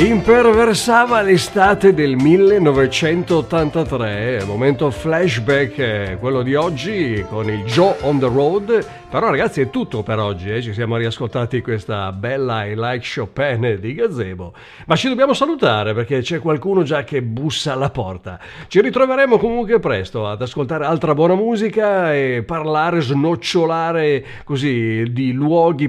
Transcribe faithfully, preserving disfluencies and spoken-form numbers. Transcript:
Imperversava l'estate del millenovecentottantatré, momento flashback, quello di oggi con il Joe on the Road. Però ragazzi è tutto per oggi, eh? Ci siamo riascoltati questa bella I Like Chopin di Gazebo, ma ci dobbiamo salutare perché c'è qualcuno già che bussa alla porta. Ci ritroveremo comunque presto ad ascoltare altra buona musica e parlare, snocciolare così di luoghi